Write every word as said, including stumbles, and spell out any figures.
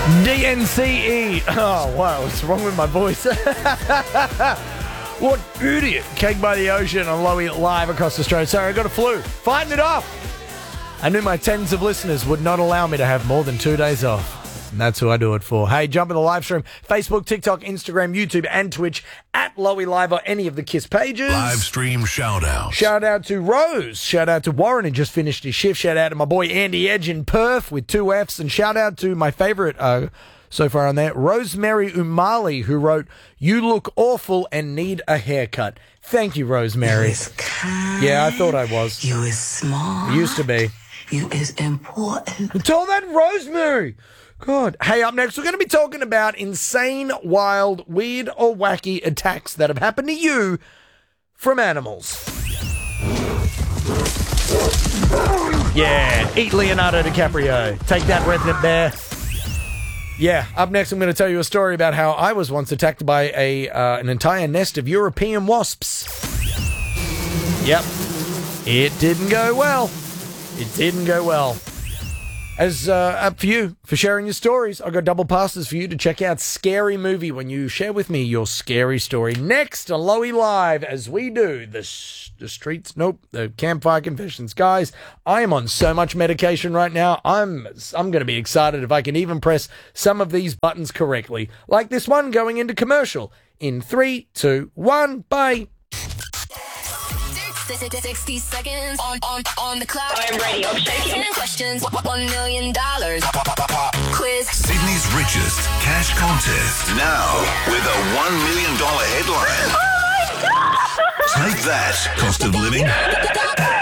D N C E. Oh, wow. What's wrong with my voice? What idiot. Cake by the Ocean on Lowy live across Australia. Sorry, I got a flu. Fighting it off. I knew my tens of listeners would not allow me to have more than two days off. And that's who I do it for. Hey, jump in the live stream. Facebook, TikTok, Instagram, YouTube, and Twitch at Lowy Live or any of the KISS pages. Live stream shout out. Shout out to Rose. Shout out to Warren, who just finished his shift. Shout out to my boy Andy Edge in Perth with two F's. And shout out to my favourite uh, so far on there, Rosemary Umali, who wrote, "You look awful and need a haircut." Thank you, Rosemary. You is kind. Yeah, I thought I was. You is smart. Used to be. You is important. Tell that Rosemary. God. Hey, up next, we're going to be talking about insane, wild, weird, or wacky attacks that have happened to you from animals. Yeah, eat Leonardo DiCaprio. Take that, Resident Bear. Yeah, up next, I'm going to tell you a story about how I was once attacked by a uh, an entire nest of European wasps. Yep, it didn't go well. It didn't go well. As uh, up for you, for sharing your stories, I've got double passes for you to check out Scary Movie when you share with me your scary story. Next, a Lowy Live, as we do the, sh- the streets, nope, the Campfire Confessions. Guys, I am on so much medication right now, I'm, I'm going to be excited if I can even press some of these buttons correctly. Like this one going into commercial. In three, two, one, bye. sixty seconds on, on, on the clock. I'm ready, I'm shaking. ten questions, one million dollars. Quiz. Sydney's richest cash contest. Now with a one million dollars headline. Oh my God! Take that, cost of living.